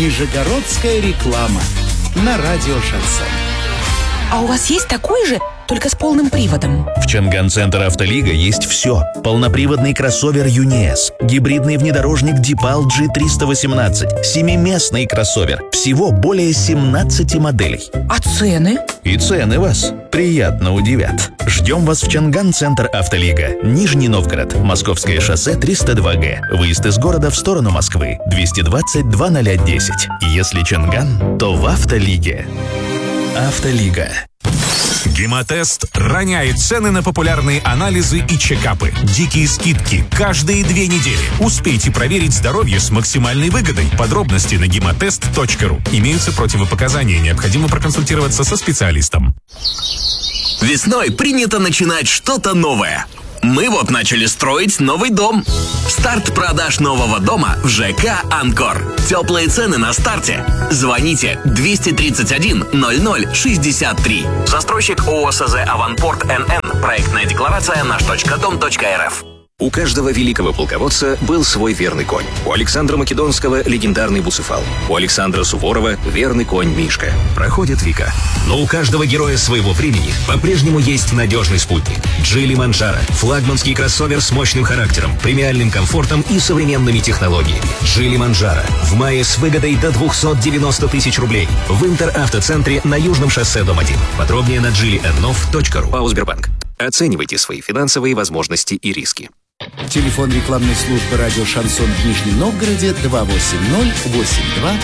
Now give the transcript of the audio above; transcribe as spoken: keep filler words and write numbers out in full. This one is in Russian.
Нижегородская реклама на радио «Шансон». А у вас есть такой же, только с полным приводом? В Чанган-центр «Автолига» есть все. Полноприводный кроссовер «Юниэс», гибридный внедорожник «Дипал джи триста восемнадцать», семиместный кроссовер. Всего более семнадцати моделей. А цены? И цены вас приятно удивят. Ждем вас в Чанган-центр «Автолига». Нижний Новгород. Московское шоссе триста два гэ. Выезд из города в сторону Москвы. двести двадцать два ноль десять. Если Чанган, то в «Автолиге». «Автолига». Гемотест роняет цены на популярные анализы и чекапы. Дикие скидки каждые две недели. Успейте проверить здоровье с максимальной выгодой. Подробности на гемотест точка ру. Имеются противопоказания. Необходимо проконсультироваться со специалистом. Весной принято начинать что-то новое. Мы вот начали строить новый дом. Старт продаж нового дома в ЖК «Анкор». Теплые цены на старте. Звоните двести тридцать один ноль ноль шестьдесят три. Застройщик ООО СЗ «Аванпорт эн эн». Проектная декларация наш точка дом точка эр эф. У каждого великого полководца был свой верный конь. У Александра Македонского легендарный Буцефал. У Александра Суворова верный конь Мишка. Проходят века. Но у каждого героя своего времени по-прежнему есть надежный спутник. Джили Манджаро. Флагманский кроссовер с мощным характером, премиальным комфортом и современными технологиями. Джили Манджаро. В мае с выгодой до двухсот девяноста тысяч рублей. В Интер-автоцентре на Южном шоссе, дом один. Подробнее на джили эннов точка ру. ПАО «Сбербанк». Оценивайте свои финансовые возможности и риски. Телефон рекламной службы радио «Шансон» в Нижнем Новгороде два восемь ноль восемь два